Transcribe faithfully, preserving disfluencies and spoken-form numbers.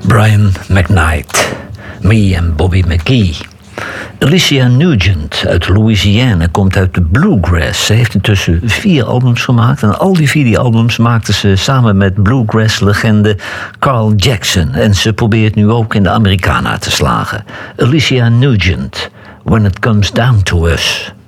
Brian McKnight, Me en Bobby McGee. Alicia Nugent uit Louisiana komt uit de bluegrass. Ze heeft intussen vier albums gemaakt. En al die vier albums maakte ze samen met bluegrass-legende Carl Jackson. En ze probeert nu ook in de Americana te slagen. Alicia Nugent, When It Comes Down to Us.